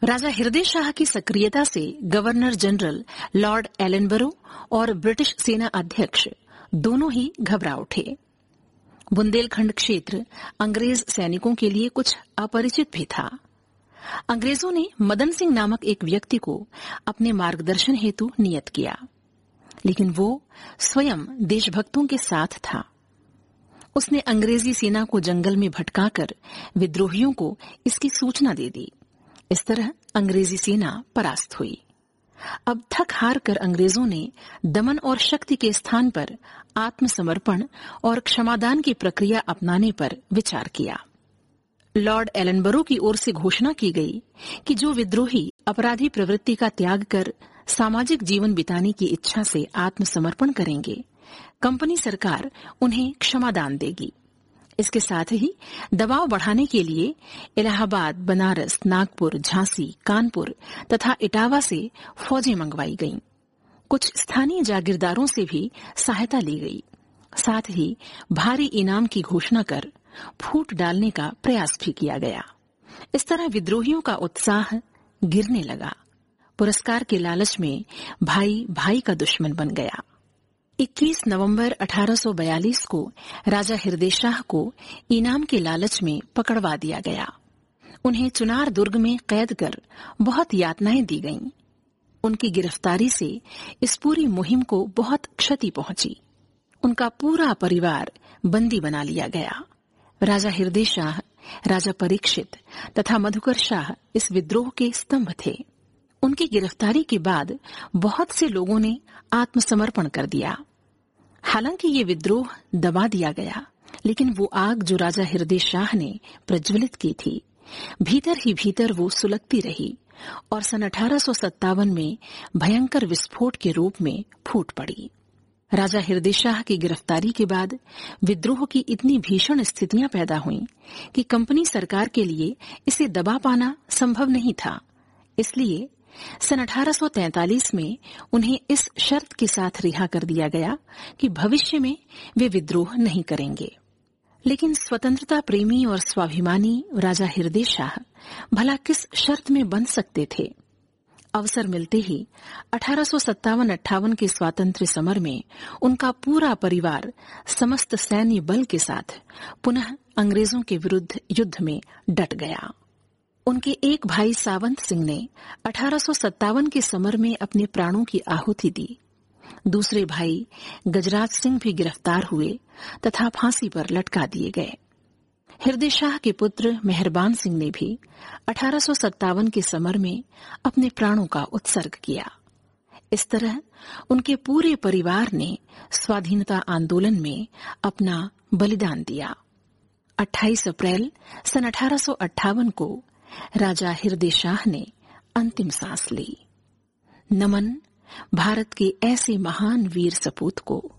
राजा हृदय शाह की सक्रियता से गवर्नर जनरल लॉर्ड एलनबरो और ब्रिटिश सेना अध्यक्ष दोनों ही घबरा उठे। बुंदेलखंड क्षेत्र अंग्रेज सैनिकों के लिए कुछ अपरिचित भी था। अंग्रेजों ने मदन सिंह नामक एक व्यक्ति को अपने मार्गदर्शन हेतु नियत किया, लेकिन वो स्वयं देशभक्तों के साथ था। उसने अंग्रेजी सेना को जंगल में भटकाकर विद्रोहियों को इसकी सूचना दे दी। इस तरह अंग्रेजी सेना परास्त हुई। अब थक हार कर अंग्रेजों ने दमन और शक्ति के स्थान पर आत्मसमर्पण और क्षमादान की प्रक्रिया अपनाने पर विचार किया। लॉर्ड एलनबरो की ओर से घोषणा की गई कि जो विद्रोही अपराधी प्रवृत्ति का त्याग कर सामाजिक जीवन बिताने की इच्छा से आत्मसमर्पण करेंगे, कंपनी सरकार उन्हें क्षमादान देगी। इसके साथ ही दबाव बढ़ाने के लिए इलाहाबाद, बनारस, नागपुर, झांसी, कानपुर तथा इटावा से फौजें मंगवाई गईं। कुछ स्थानीय जागीरदारों से भी सहायता ली गई। साथ ही भारी इनाम की घोषणा कर फूट डालने का प्रयास भी किया गया। इस तरह विद्रोहियों का उत्साह गिरने लगा। पुरस्कार के लालच में भाई भाई का दुश्मन बन गया। 21 नवंबर 1842 को राजा हृदय शाह को इनाम के लालच में पकड़वा दिया गया। उन्हें चुनार दुर्ग में कैद कर बहुत यातनाएं दी गईं। उनकी गिरफ्तारी से इस पूरी मुहिम को बहुत क्षति पहुंची। उनका पूरा परिवार बंदी बना लिया गया। राजा हृदय शाह, राजा परीक्षित तथा मधुकर शाह इस विद्रोह के स्तंभ थे। उनकी गिरफ्तारी के बाद बहुत से लोगों ने आत्मसमर्पण कर दिया। हालांकि ये विद्रोह दबा दिया गया, लेकिन वो आग जो राजा हृदय शाह ने प्रज्वलित की थी, भीतर ही भीतर वो सुलगती रही और सन 1857 में भयंकर विस्फोट के रूप में फूट पड़ी। राजा हृदय शाह की गिरफ्तारी के बाद विद्रोह की इतनी भीषण स्थितियां पैदा हुईं कि कंपनी सरकार के लिए इसे दबा पाना संभव नहीं था। इसलिए सन 1843 में उन्हें इस शर्त के साथ रिहा कर दिया गया कि भविष्य में वे विद्रोह नहीं करेंगे। लेकिन स्वतंत्रता प्रेमी और स्वाभिमानी राजा हृदय शाह भला किस शर्त में बन सकते थे? अवसर मिलते ही 1857-58 के स्वातंत्र्य समर में उनका पूरा परिवार समस्त सैन्य बल के साथ पुनः अंग्रेजों के विरुद्ध युद्ध में डट गया। उनके एक भाई सावंत सिंह ने 1857 के समर में अपने प्राणों की आहुति दी। दूसरे भाई गजराज सिंह भी गिरफ्तार हुए तथा फांसी पर लटका दिए गए। हृदय शाह के पुत्र मेहरबान सिंह ने भी 1857 के समर में अपने प्राणों का उत्सर्ग किया। इस तरह उनके पूरे परिवार ने स्वाधीनता आंदोलन में अपना बलिदान दिया। 28 अप्रैल सन 1858 को राजा हृदय शाह ने अंतिम सांस ली। नमन भारत के ऐसे महान वीर सपूत को।